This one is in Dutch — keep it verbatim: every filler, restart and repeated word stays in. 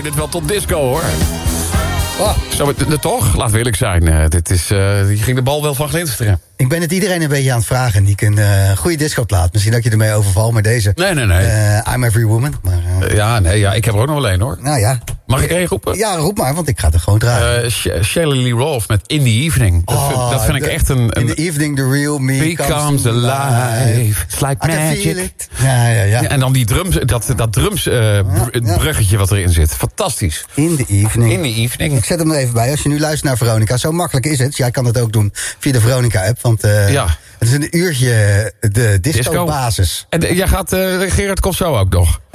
maken dit wel tot disco, hoor. Oh. Zo, de, de, toch? Laten we eerlijk zijn. Uh, dit is, uh, hier ging de bal wel van glinsteren. Ik ben het iedereen een beetje aan het vragen. Die een uh, goede discoplaat. Misschien dat je ermee overvalt met deze. Nee, nee, nee. Uh, I'm Every Woman. Maar, uh, uh, ja, nee, ja, ik heb er ook nog wel één, hoor. Nou ja. Mag ik één roepen? Ja, roep maar, want ik ga het gewoon dragen. Uh, Sh- Shelley Lee Rolfe met In the Evening. Dat, oh, vind, dat vind ik the, echt een, een... In the evening the real me becomes comes alive. It's like magic. Ja, ja, ja. Ja, en dan die drums, dat, dat drums uh, ja, ja. bruggetje wat erin zit. Fantastisch. In the evening. In the evening. Ik zet hem er even bij. Als je nu luistert naar Veronica, zo makkelijk is het. Jij kan het ook doen via de Veronica-app. Want uh, ja. het is een uurtje de disco-basis. Disco. En uh, jij gaat uh, Gerard Kof zo ook nog.